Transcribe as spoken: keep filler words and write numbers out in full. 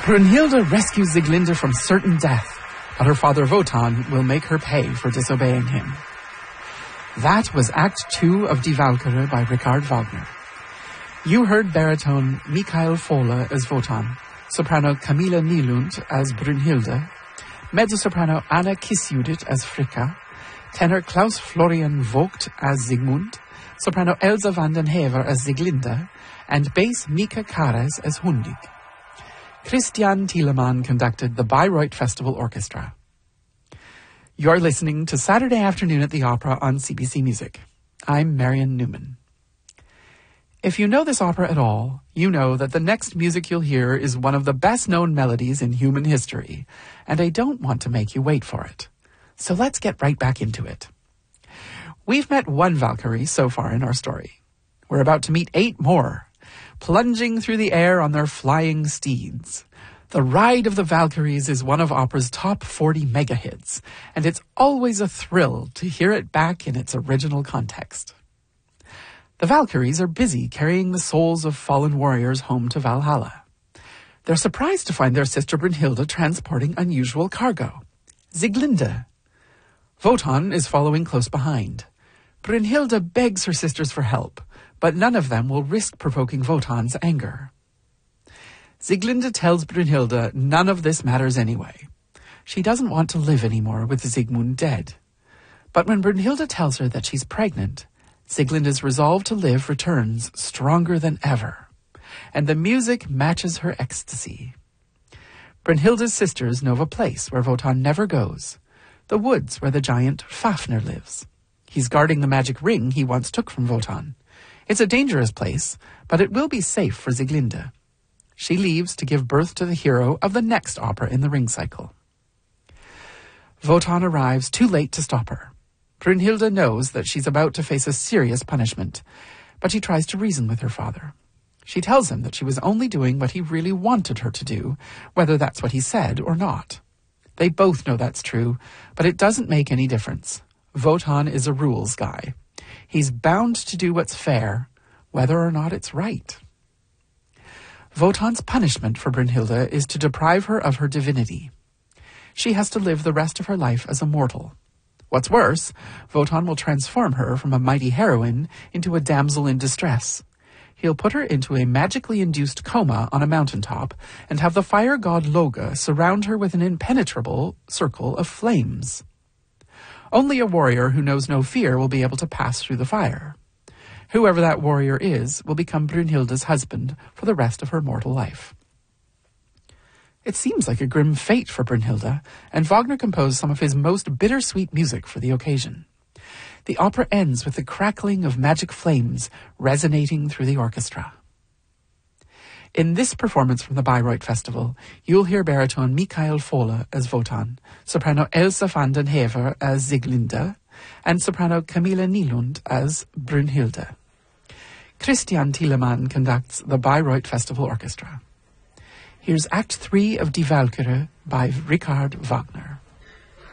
Brunhilde rescues Sieglinde from certain death, but her father Wotan will make her pay for disobeying him. That was Act Two of Die Walküre by Richard Wagner. You heard baritone Michael Fohle as Wotan, soprano Camilla Nylund as Brunhilde, mezzo-soprano Anna Kiss-Judith as Fricka, tenor Klaus Florian Vogt as Sigmund, soprano Elsa van den Hever as Sieglinde, and bass Mika Kares as Hundig. Christian Thielemann conducted the Bayreuth Festival Orchestra. You're listening to Saturday Afternoon at the Opera on C B C Music. I'm Marion Newman. If you know this opera at all, you know that the next music you'll hear is one of the best-known melodies in human history, and I don't want to make you wait for it. So let's get right back into it. We've met one Valkyrie so far in our story. We're about to meet eight more, plunging through the air on their flying steeds. The Ride of the Valkyries is one of opera's top forty mega hits, and it's always a thrill to hear it back in its original context. The Valkyries are busy carrying the souls of fallen warriors home to Valhalla. They're surprised to find their sister Brunhilde transporting unusual cargo. Sieglinde. Wotan is following close behind. Brunhilde begs her sisters for help, but none of them will risk provoking Wotan's anger. Sieglinde tells Brunhilde none of this matters anyway. She doesn't want to live anymore with Sigmund dead. But when Brunhilde tells her that she's pregnant, Sieglinde's resolve to live returns stronger than ever, and the music matches her ecstasy. Brunhilde's sisters know of a place where Wotan never goes, the woods where the giant Fafnir lives. He's guarding the magic ring he once took from Wotan. It's a dangerous place, but it will be safe for Sieglinde. She leaves to give birth to the hero of the next opera in the ring cycle. Wotan arrives too late to stop her. Brunhilde knows that she's about to face a serious punishment, but she tries to reason with her father. She tells him that she was only doing what he really wanted her to do, whether that's what he said or not. They both know that's true, but it doesn't make any difference. Wotan is a rules guy. He's bound to do what's fair, whether or not it's right. Wotan's punishment for Brunhilde is to deprive her of her divinity. She has to live the rest of her life as a mortal. What's worse, Wotan will transform her from a mighty heroine into a damsel in distress. He'll put her into a magically induced coma on a mountaintop and have the fire god Loge surround her with an impenetrable circle of flames. Only a warrior who knows no fear will be able to pass through the fire. Whoever that warrior is will become Brunhilde's husband for the rest of her mortal life. It seems like a grim fate for Brunhilde, and Wagner composed some of his most bittersweet music for the occasion. The opera ends with the crackling of magic flames resonating through the orchestra. In this performance from the Bayreuth Festival, you'll hear baritone Michael Fohle as Wotan, soprano Elsa van den Hever as Sieglinde, and soprano Camilla Nylund as Brunhilde. Christian Thielemann conducts the Bayreuth Festival Orchestra. Here's Act Three of Die Walküre by Richard Wagner.